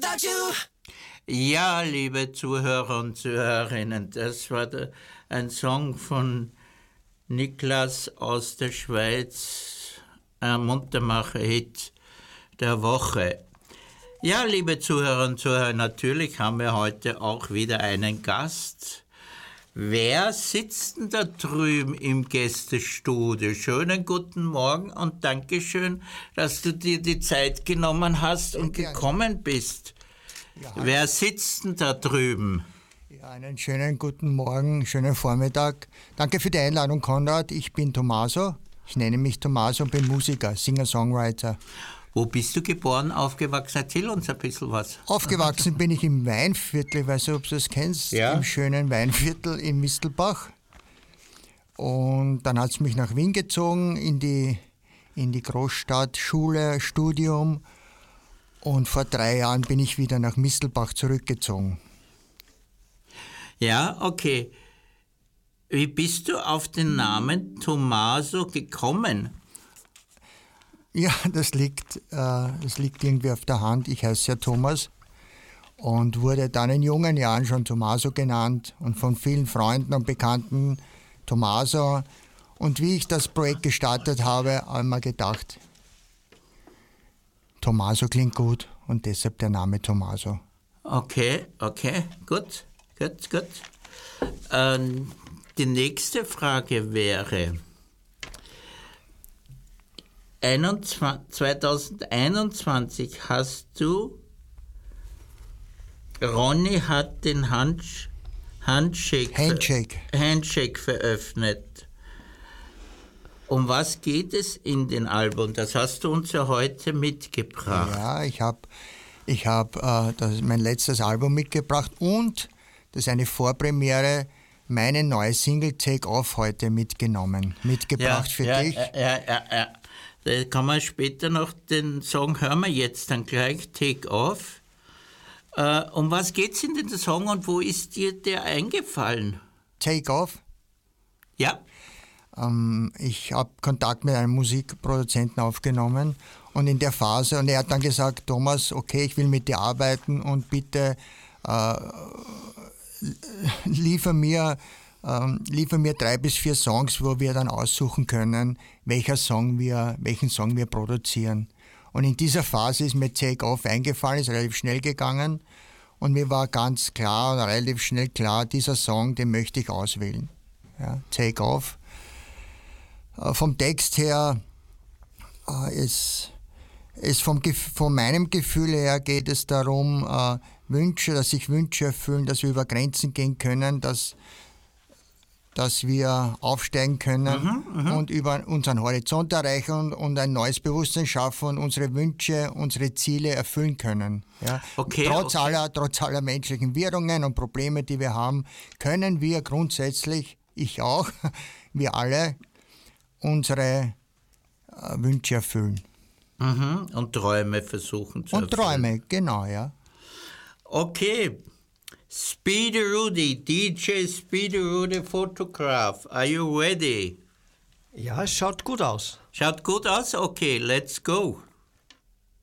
Ja, liebe Zuhörer und Zuhörerinnen, das war ein Song von Niklas aus der Schweiz, ein Muntermacher-Hit der Woche. Ja, liebe Zuhörer und Zuhörer, natürlich haben wir heute auch wieder einen Gast. Wer sitzt denn da drüben im Gästestudio? Schönen guten Morgen und Dankeschön, dass du dir die Zeit genommen hast und gekommen bist. Ja, wer sitzt denn da drüben? Ja, einen schönen guten Morgen, schönen Vormittag. Danke für die Einladung, Konrad. Ich bin Tommaso. Ich nenne mich Tommaso und bin Musiker, Singer-Songwriter. Wo bist du geboren, aufgewachsen? Erzähl uns ein bisschen was. Aufgewachsen bin ich im Weinviertel, ich weiß nicht, ob du das kennst, ja? Im schönen Weinviertel in Mistelbach. Und dann hat es mich nach Wien gezogen, in die Großstadt, Schule, Studium. Und vor 3 Jahren bin ich wieder nach Mistelbach zurückgezogen. Ja, okay. Wie bist du auf den Namen Tommaso gekommen? Ja, das liegt irgendwie auf der Hand. Ich heiße ja Thomas und wurde dann in jungen Jahren schon Tommaso genannt und von vielen Freunden und Bekannten Tommaso. Und wie ich das Projekt gestartet habe, habe ich mir gedacht, Tommaso klingt gut und deshalb der Name Tommaso. Okay, gut. Die nächste Frage wäre, 2021 hast du Ronny hat den Handshake veröffentlicht. Um was geht es in den Album? Das hast du uns ja heute mitgebracht. Ja, ich hab mein letztes Album mitgebracht und das ist eine Vorpremiere, meine neue Single Take Off heute mitgebracht für dich. Ja. Da kann man später noch den Song, hören wir jetzt dann gleich, Take Off. Um was geht's in den Song und wo ist dir der eingefallen? Take Off? Ja. Ich habe Kontakt mit einem Musikproduzenten aufgenommen und in der Phase, und er hat dann gesagt, Thomas, okay, ich will mit dir arbeiten und bitte liefer mir 3 bis 4 Songs, wo wir dann aussuchen können, welchen Song wir produzieren. Und in dieser Phase ist mir Take Off eingefallen, ist relativ schnell gegangen und mir war ganz klar, relativ schnell klar, dieser Song, den möchte ich auswählen. Ja, Take Off. Vom Text her, von meinem Gefühl her geht es darum, dass sich Wünsche erfüllen, dass wir über Grenzen gehen können, dass wir aufsteigen können und über unseren Horizont erreichen und ein neues Bewusstsein schaffen und unsere Wünsche, unsere Ziele erfüllen können. Ja? Trotz aller menschlichen Wirrungen und Probleme, die wir haben, können wir grundsätzlich, ich auch, wir alle, unsere Wünsche erfüllen. Und Träume versuchen zu erfüllen. Und Träume, genau, ja. Okay. Speedy Rudy, DJ Speedy Rudy Photograph, are you ready? Ja, es schaut gut aus. Schaut gut aus? Okay, let's go.